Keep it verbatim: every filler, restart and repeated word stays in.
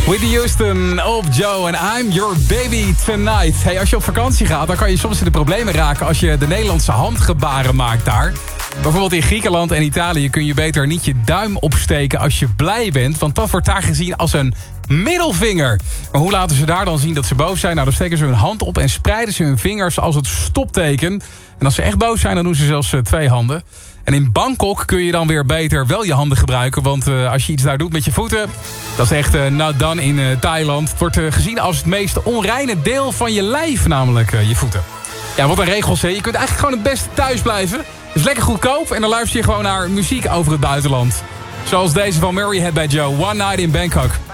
Whitney Houston op Joe en I'm Your Baby Tonight. Hey, als je op vakantie gaat, dan kan je soms in de problemen raken als je de Nederlandse handgebaren maakt daar. Bijvoorbeeld in Griekenland en Italië kun je beter niet je duim opsteken als je blij bent, want dat wordt daar gezien als een middelvinger. Maar hoe laten ze daar dan zien dat ze boos zijn? Nou, dan steken ze hun hand op en spreiden ze hun vingers als het stopteken. En als ze echt boos zijn, dan doen ze zelfs uh, twee handen. En in Bangkok kun je dan weer beter wel je handen gebruiken. Want uh, als je iets daar doet met je voeten, dat is echt uh, not done in uh, Thailand. Het wordt uh, gezien als het meest onreine deel van je lijf, namelijk uh, je voeten. Ja, wat een regels, hè. Je kunt eigenlijk gewoon het beste thuis blijven. Het is lekker goedkoop en dan luister je gewoon naar muziek over het buitenland. Zoals deze van Murray Head bij Joe, One Night in Bangkok.